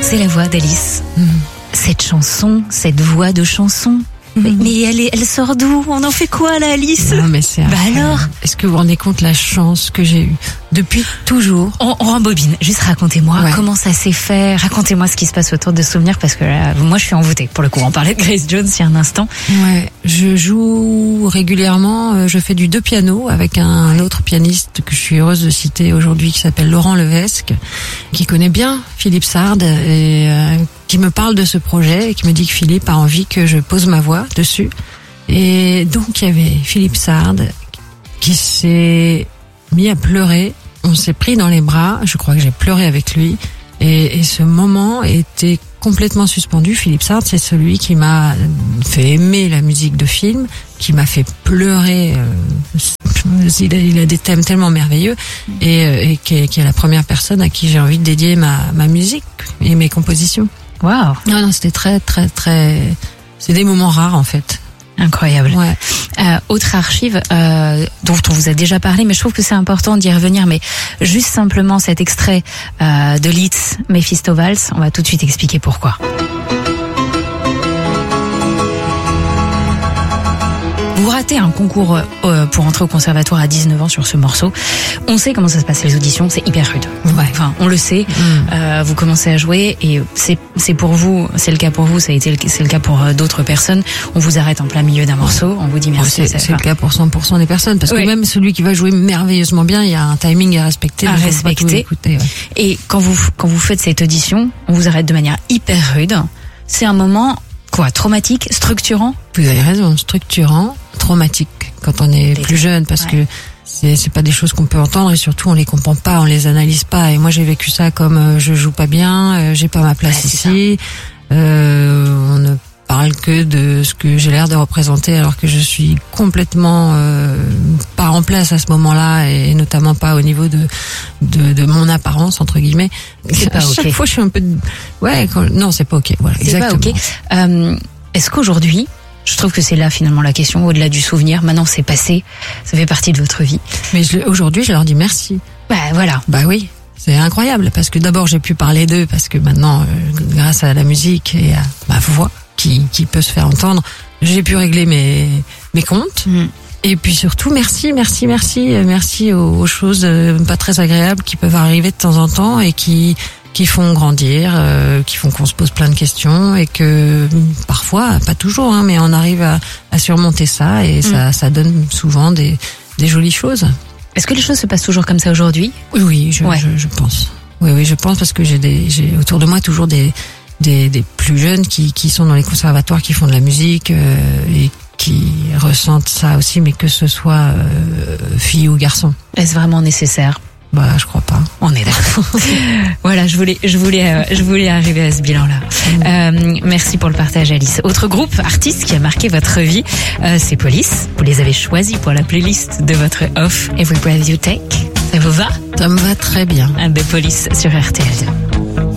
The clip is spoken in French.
c'est la voix d'Alice. Cette chanson, cette voix de chanson. Mais elle sort d'où? On en fait quoi là, Alice? Non, mais c'est alors? Est-ce que vous vous rendez compte la chance que j'ai eue depuis toujours? On rembobine. Juste racontez-moi comment ça s'est fait. Racontez-moi ce qui se passe autour de souvenirs parce que là, moi je suis envoûtée. Pour le coup, on parlait de Grace Jones il y a un instant. Ouais, je joue régulièrement. Je fais du 2 pianos avec un autre pianiste que je suis heureuse de citer aujourd'hui qui s'appelle Laurent Levesque, qui connaît bien Philippe Sard et qui me parle de ce projet et qui me dit que Philippe a envie que je pose ma voix dessus. Et donc il y avait Philippe Sard qui s'est mis à pleurer. On s'est pris dans les bras. Je crois que j'ai pleuré avec lui. Et ce moment était complètement suspendu. Philippe Sard, c'est celui qui m'a fait aimer la musique de film, qui m'a fait pleurer. Il a des thèmes tellement merveilleux et qui est la première personne à qui j'ai envie de dédier ma musique et mes compositions. Waouh. Non, c'était très. C'est des moments rares en fait. Incroyable. Ouais. Autre archive dont on vous a déjà parlé, mais je trouve que c'est important d'y revenir. Mais juste simplement cet extrait de Liszt, Mephisto Valse, on va tout de suite expliquer pourquoi. Vous ratez un concours pour entrer au conservatoire à 19 ans sur ce morceau. On sait comment ça se passe les auditions, c'est hyper rude. Ouais. Enfin, on le sait. Vous commencez à jouer et c'est pour vous, c'est le cas pour vous, c'est le cas pour d'autres personnes. On vous arrête en plein milieu d'un morceau, on vous dit merci. C'est le cas pour 100% des personnes parce que même celui qui va jouer merveilleusement bien, il y a un timing à respecter. Et quand vous faites cette audition, on vous arrête de manière hyper rude. C'est un moment traumatique, structurant. Vous avez raison, structurant, traumatique quand on est plus jeune parce que c'est pas des choses qu'on peut entendre et surtout on les comprend pas, on les analyse pas. Et moi j'ai vécu ça comme je joue pas bien, j'ai pas ma place ici. On ne parle que de ce que j'ai l'air de représenter alors que je suis complètement pas en place à ce moment-là et notamment pas au niveau de mon apparence entre guillemets. C'est pas ok. Chaque fois je suis un peu non, c'est pas ok. Voilà, c'est exactement. Pas ok. Est-ce qu'aujourd'hui, je trouve que c'est là finalement la question, au-delà du souvenir, maintenant c'est passé, ça fait partie de votre vie. Mais aujourd'hui je leur dis merci. Voilà. Bah oui. C'est incroyable parce que d'abord j'ai pu parler d'eux parce que maintenant grâce à la musique et à ma voix qui peut se faire entendre, j'ai pu régler mes comptes. Et puis surtout merci aux choses pas très agréables qui peuvent arriver de temps en temps et qui font grandir, qui font qu'on se pose plein de questions et que parfois, pas toujours, mais on arrive à surmonter ça et ça donne souvent des jolies choses. Est-ce que les choses se passent toujours comme ça aujourd'hui? Oui, je pense. Oui, je pense parce que j'ai autour de moi toujours des plus jeunes qui sont dans les conservatoires, qui font de la musique et qui ressentent ça aussi, mais que ce soit fille ou garçon. Est-ce vraiment nécessaire? Je crois pas. On est d'accord. Voilà, je voulais arriver à ce bilan-là. Merci pour le partage, Alice. Autre groupe artiste qui a marqué votre vie, c'est Police. Vous les avez choisis pour la playlist de votre Off Every Breath You Take. Ça vous va? Ça me va très bien. De Police sur RTL2.